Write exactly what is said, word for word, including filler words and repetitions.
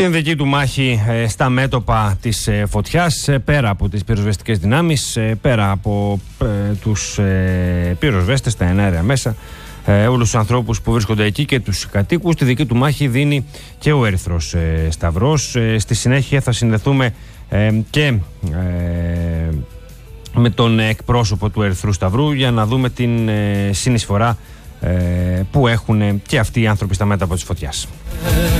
Την δική του μάχη ε, στα μέτωπα της ε, φωτιάς, ε, πέρα από τις πυροσβεστικές δυνάμεις, ε, πέρα από ε, τους ε, πυροσβέστες, τα εναέρια μέσα, ε, όλους τους ανθρώπους που βρίσκονται εκεί και τους κατοίκους. Τη δική του μάχη δίνει και ο Ερυθρός ε, Σταυρός. Ε, στη συνέχεια θα συνδεθούμε ε, και ε, με τον εκπρόσωπο του Ερυθρού Σταυρού για να δούμε την ε, συνεισφορά ε, που έχουν και αυτοί οι άνθρωποι στα μέτωπα της φωτιάς.